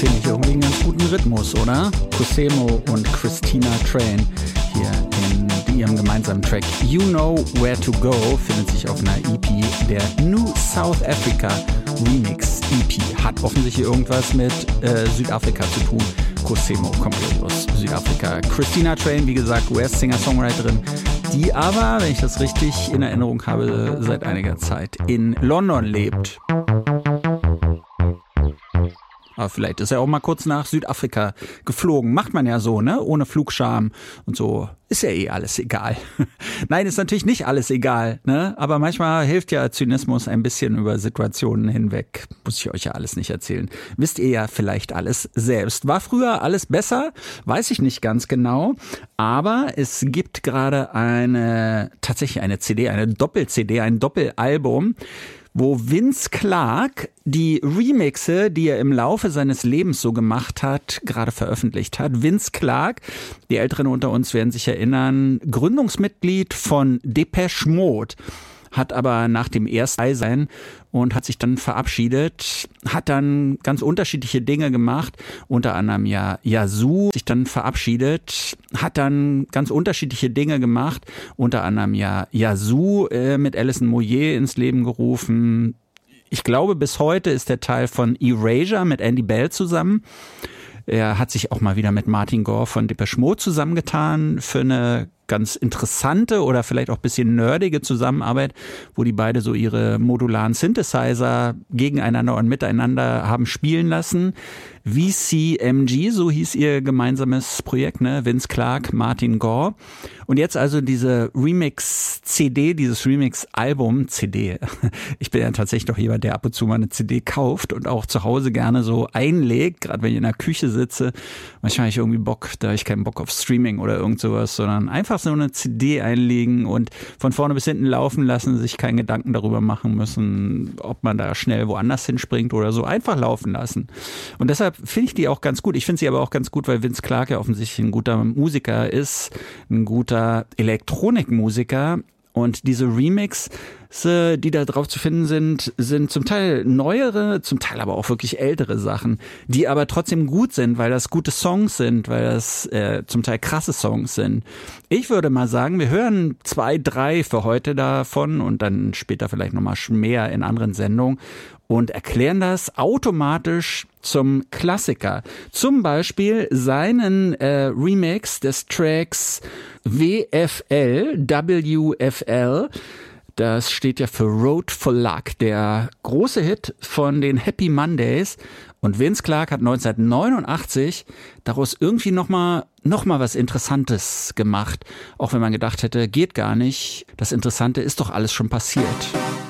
finde ich irgendwie einen ganz guten Rhythmus, oder? Cosemo und Christina Train hier in ihrem gemeinsamen Track You Know Where to Go findet sich auf einer EP, der New South Africa Remix EP. Hat offensichtlich irgendwas mit Südafrika zu tun. Cosemo kommt aus Südafrika. Christina Train, wie gesagt, US-Singer-Songwriterin, die aber, wenn ich das richtig in Erinnerung habe, seit einiger Zeit in London lebt. Aber vielleicht ist er auch mal kurz nach Südafrika geflogen. Macht man ja so, ne? Ohne Flugscham und so. Ist ja eh alles egal. Nein, ist natürlich nicht alles egal, ne? Aber manchmal hilft ja Zynismus ein bisschen über Situationen hinweg. Muss ich euch ja alles nicht erzählen. Wisst ihr ja vielleicht alles selbst. War früher alles besser? Weiß ich nicht ganz genau. Aber es gibt gerade tatsächlich eine CD, eine Doppel-CD, ein Doppelalbum, wo Vince Clarke die Remixe, die er im Laufe seines Lebens so gemacht hat, gerade veröffentlicht hat. Vince Clarke, die Älteren unter uns werden sich erinnern, Gründungsmitglied von Depeche Mode, hat aber nach dem ersten sein und hat sich dann verabschiedet, hat dann ganz unterschiedliche Dinge gemacht, unter anderem ja Yazoo, sich dann verabschiedet, hat dann ganz unterschiedliche Dinge gemacht, unter anderem ja Yazoo mit Alison Moyet ins Leben gerufen. Ich glaube, bis heute ist der Teil von Erasure mit Andy Bell zusammen. Er hat sich auch mal wieder mit Martin Gore von Depeche Mode zusammengetan für eine ganz interessante oder vielleicht auch ein bisschen nerdige Zusammenarbeit, wo die beide so ihre modularen Synthesizer gegeneinander und miteinander haben spielen lassen. VCMG, so hieß ihr gemeinsames Projekt, ne? Vince Clarke, Martin Gore. Und jetzt also diese Remix-CD, dieses Remix-Album, CD. Ich bin ja tatsächlich doch jemand, der ab und zu mal eine CD kauft und auch zu Hause gerne so einlegt, gerade wenn ich in der Küche sitze. Manchmal habe ich irgendwie Bock, da habe ich keinen Bock auf Streaming oder irgend sowas, sondern einfach so eine CD einlegen und von vorne bis hinten laufen lassen, sich keinen Gedanken darüber machen müssen, ob man da schnell woanders hinspringt oder so. Einfach laufen lassen. Und deshalb finde ich die auch ganz gut. Ich finde sie aber auch ganz gut, weil Vince Clarke ja offensichtlich ein guter Musiker ist, ein guter Elektronikmusiker. Und diese Remix, die da drauf zu finden sind zum Teil neuere, zum Teil aber auch wirklich ältere Sachen, die aber trotzdem gut sind, weil das gute Songs sind, weil das zum Teil krasse Songs sind. Ich würde mal sagen, wir hören 2, 3 für heute davon und dann später vielleicht nochmal mehr in anderen Sendungen und erklären das automatisch zum Klassiker. Zum Beispiel seinen Remix des Tracks WFL. Das steht ja für Road for Luck, der große Hit von den Happy Mondays. Und Vince Clarke hat 1989 daraus irgendwie noch mal was Interessantes gemacht. Auch wenn man gedacht hätte, geht gar nicht. Das Interessante ist doch alles schon passiert.